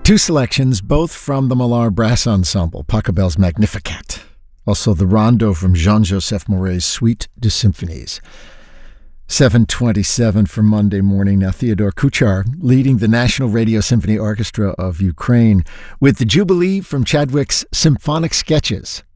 Two selections, both from the Millar Brass Ensemble, Pachelbel's Magnificat. Also the rondo from Jean-Joseph Maury's Suite de Symphonies. 7:27 for Monday morning. Now Theodore Kuchar leading the National Radio Symphony Orchestra of Ukraine with the Jubilee from Chadwick's Symphonic Sketches.